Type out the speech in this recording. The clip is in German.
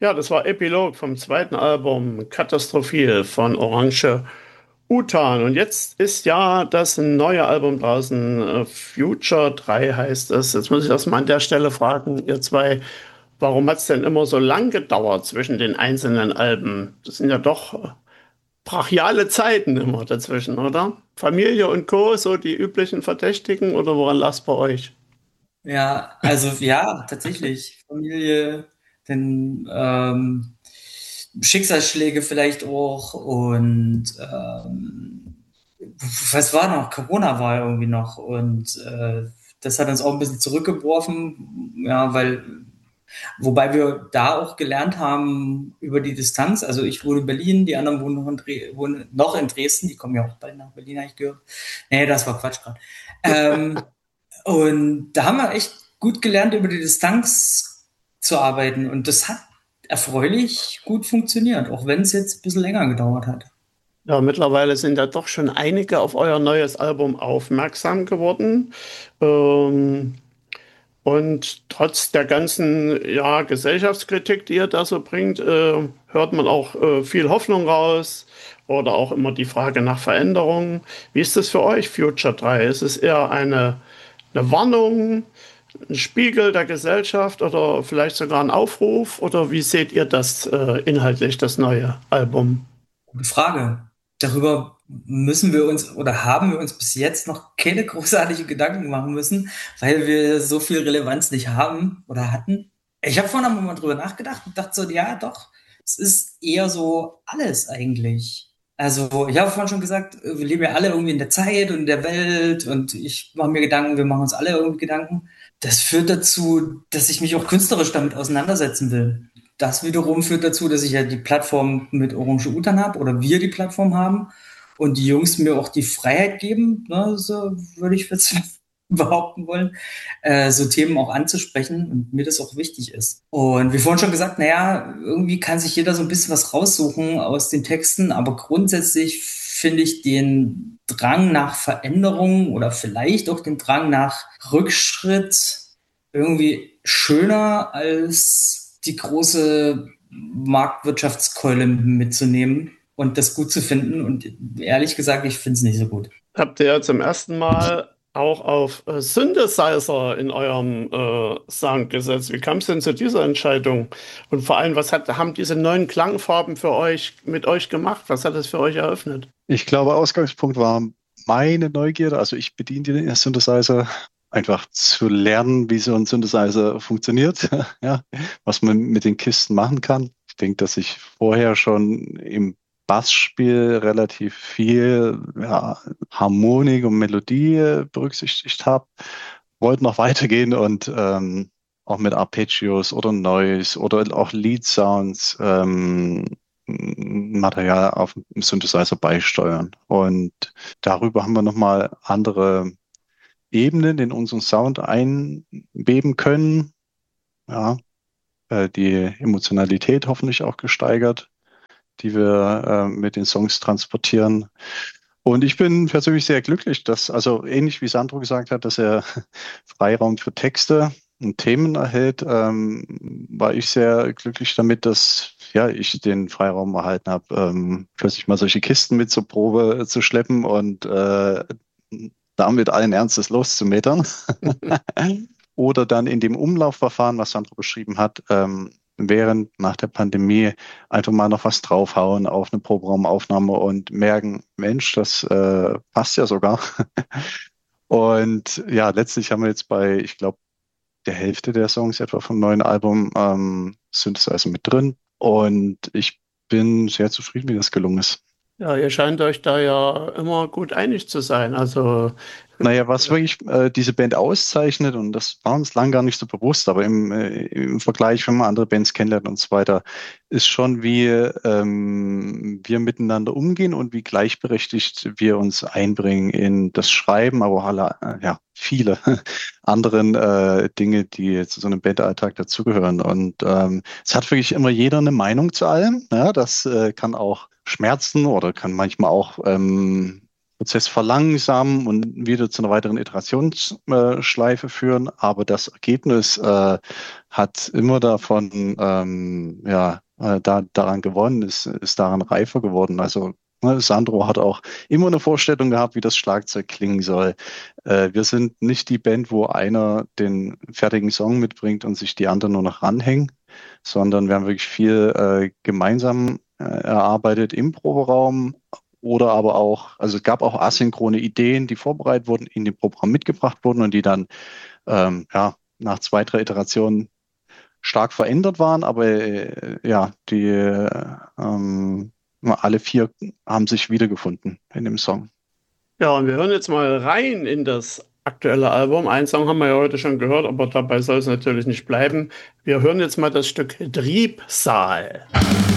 Ja, das war Epilog vom zweiten Album Katastrophil von Orange Utan. Und jetzt ist ja das neue Album draußen, Future 3 heißt es. Jetzt muss ich erstmal an der Stelle fragen, ihr zwei, warum hat es denn immer so lang gedauert zwischen den einzelnen Alben? Das sind ja doch brachiale Zeiten immer dazwischen, oder? Familie und Co., so die üblichen Verdächtigen, oder woran lag es bei euch? Ja, also ja, tatsächlich. Familie, dann Schicksalsschläge vielleicht auch und was war noch? Corona war irgendwie noch und das hat uns auch ein bisschen zurückgeworfen, ja, weil wobei wir da auch gelernt haben über die Distanz. Also ich wohne in Berlin, die anderen wohnen noch in Dresden, die kommen ja auch bald nach Berlin, habe ich gehört. Nee, das war Quatsch gerade. Ähm, und da haben wir echt gut gelernt, über die Distanz zu arbeiten. Und das hat erfreulich gut funktioniert, auch wenn es jetzt ein bisschen länger gedauert hat. Ja, mittlerweile sind ja doch schon einige auf euer neues Album aufmerksam geworden. Ähm, und trotz der ganzen, ja, Gesellschaftskritik, die ihr da so bringt, hört man auch viel Hoffnung raus oder auch immer die Frage nach Veränderungen. Wie ist das für euch, Future 3? Ist es eher eine Warnung, ein Spiegel der Gesellschaft oder vielleicht sogar ein Aufruf? Oder wie seht ihr das inhaltlich, das neue Album? Gute Frage. Darüber müssen wir uns oder haben wir uns bis jetzt noch keine großartigen Gedanken machen müssen, weil wir so viel Relevanz nicht haben oder hatten. Ich habe vorhin mal drüber nachgedacht und dachte so, ja, doch, es ist eher so alles eigentlich. Also, ich habe vorhin schon gesagt, wir leben ja alle irgendwie in der Zeit und in der Welt und ich mache mir Gedanken, wir machen uns alle irgendwie Gedanken. Das führt dazu, dass ich mich auch künstlerisch damit auseinandersetzen will. Das wiederum führt dazu, dass ich ja die Plattform mit Orange Utan habe oder wir die Plattform haben und die Jungs mir auch die Freiheit geben, ne, so würde ich jetzt behaupten wollen, so Themen auch anzusprechen und mir das auch wichtig ist. Und wie vorhin schon gesagt, naja, irgendwie kann sich jeder so ein bisschen was raussuchen aus den Texten, aber grundsätzlich finde ich den Drang nach Veränderung oder vielleicht auch den Drang nach Rückschritt irgendwie schöner als die große Marktwirtschaftskeule mitzunehmen und das gut zu finden. Und ehrlich gesagt, ich finde es nicht so gut. Habt ihr ja zum ersten Mal auch auf Synthesizer in eurem Sound gesetzt? Wie kam es denn zu dieser Entscheidung? Und vor allem, haben diese neuen Klangfarben für euch mit euch gemacht? Was hat es für euch eröffnet? Ich glaube, Ausgangspunkt war meine Neugierde. Also ich bediene den Synthesizer, einfach zu lernen, wie so ein Synthesizer funktioniert, ja, was man mit den Kisten machen kann. Ich denke, dass ich vorher schon im Bassspiel relativ viel, ja, Harmonik und Melodie berücksichtigt habe. Wollte noch weitergehen und auch mit Arpeggios oder Noise oder auch Lead Sounds Material auf dem Synthesizer beisteuern. Und darüber haben wir nochmal andere Ebenen in unseren Sound einweben können. Ja, die Emotionalität hoffentlich auch gesteigert, die wir mit den Songs transportieren. Und ich bin persönlich sehr glücklich, dass, also ähnlich wie Sandro gesagt hat, dass er Freiraum für Texte und Themen erhält, war ich sehr glücklich damit, dass ja, ich den Freiraum erhalten habe, plötzlich mal solche Kisten mit zur Probe zu schleppen und damit allen Ernstes loszumetern. Oder dann in dem Umlaufverfahren, was Sandro beschrieben hat, während nach der Pandemie einfach mal noch was draufhauen auf eine Proberaumaufnahme und merken, Mensch, das passt ja sogar. Und ja, letztlich haben wir jetzt bei, ich glaube, der Hälfte der Songs etwa vom neuen Album Synthesizer mit drin. Und ich bin sehr zufrieden, wie das gelungen ist. Ja, ihr scheint euch da ja immer gut einig zu sein. Also, Naja, was wirklich diese Band auszeichnet, und das war uns lang gar nicht so bewusst, aber im Vergleich, wenn man andere Bands kennenlernt und so weiter, ist schon, wie wir miteinander umgehen und wie gleichberechtigt wir uns einbringen in das Schreiben, aber auch alle, ja, viele anderen Dinge, die zu so einem Bandalltag dazugehören. Und es hat wirklich immer jeder eine Meinung zu allem. Ja, das kann auch schmerzen oder kann manchmal auch Prozess verlangsamen und wieder zu einer weiteren Iterationsschleife führen. Aber das Ergebnis hat immer davon, daran gewonnen, ist daran reifer geworden. Also Sandro hat auch immer eine Vorstellung gehabt, wie das Schlagzeug klingen soll. Wir sind nicht die Band, wo einer den fertigen Song mitbringt und sich die anderen nur noch ranhängen, sondern wir haben wirklich viel gemeinsam erarbeitet im Proberaum oder aber auch, also es gab auch asynchrone Ideen, die vorbereitet wurden, in dem Programm mitgebracht wurden und die dann nach 2, 3 Iterationen stark verändert waren, aber alle 4 haben sich wiedergefunden in dem Song. Ja, und wir hören jetzt mal rein in das aktuelle Album. Einen Song haben wir ja heute schon gehört, aber dabei soll es natürlich nicht bleiben. Wir hören jetzt mal das Stück Triebsaal.